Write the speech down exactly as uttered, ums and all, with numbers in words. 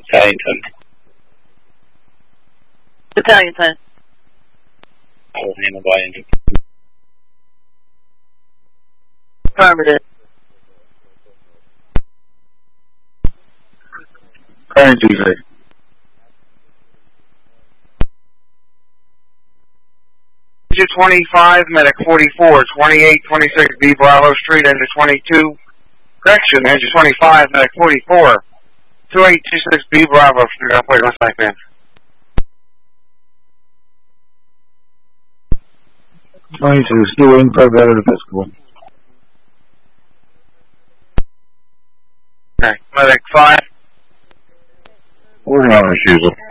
Battalion ten. Battalion ten. I will handle by engine. Affirmative. Current Tuesday. Engine twenty-five, medic forty-four, twenty-eight twenty-six B Bravo Street, engine twenty-two. Correction, engine twenty-five, medic forty-four, twenty-eight twenty-six B Bravo Street, operator West Side Band. twenty-two, still in for better to physical. Okay, medic five. We're on as usual.